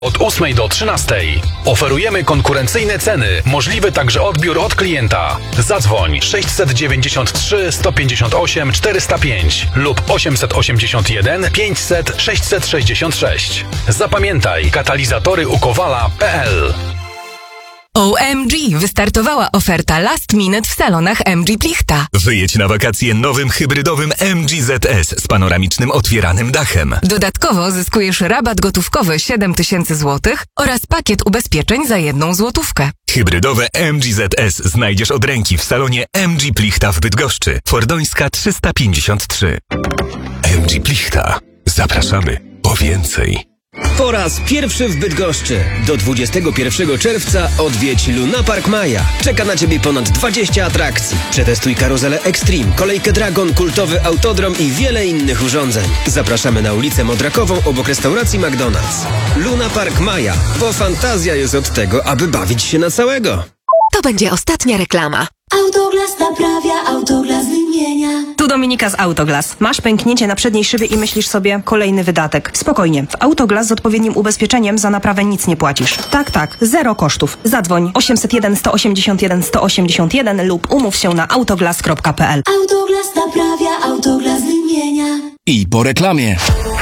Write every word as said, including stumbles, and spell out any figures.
Od ósmej do trzynastej. Oferujemy konkurencyjne ceny, możliwy także odbiór od klienta. Zadzwoń sześćset dziewięćdziesiąt trzy sto pięćdziesiąt osiem czterysta pięć lub osiemset osiemdziesiąt jeden pięćset sześćset sześćdziesiąt sześć. Zapamiętaj, katalizatory u kowala kropka p l. O M G! Wystartowała oferta Last Minute w salonach M G Plichta. Wyjedź na wakacje nowym hybrydowym M G Z S z panoramicznym otwieranym dachem. Dodatkowo zyskujesz rabat gotówkowy siedem tysięcy złotych oraz pakiet ubezpieczeń za jedną złotówkę. Hybrydowe M G Z S znajdziesz od ręki w salonie M G Plichta w Bydgoszczy. Fordońska trzysta pięćdziesiąt trzy. M G Plichta. Zapraszamy po więcej. Po raz pierwszy w Bydgoszczy. Do dwudziestego pierwszego czerwca odwiedź Luna Park Maya. Czeka na Ciebie ponad dwadzieścia atrakcji. Przetestuj karuzelę Extreme, kolejkę Dragon, kultowy autodrom i wiele innych urządzeń. Zapraszamy na ulicę Modrakową obok restauracji McDonald's. Luna Park Maya, bo fantazja jest od tego, aby bawić się na całego. To będzie ostatnia reklama. Autoglas naprawia, Autoglas wymienia. Tu Dominika z Autoglas. Masz pęknięcie na przedniej szybie i myślisz sobie kolejny wydatek. Spokojnie. W Autoglas z odpowiednim ubezpieczeniem za naprawę nic nie płacisz. Tak, tak. Zero kosztów. Zadzwoń osiemset jeden sto osiemdziesiąt jeden sto osiemdziesiąt jeden lub umów się na autoglas kropka p l. Autoglas naprawia, Autoglas wymienia. I po reklamie.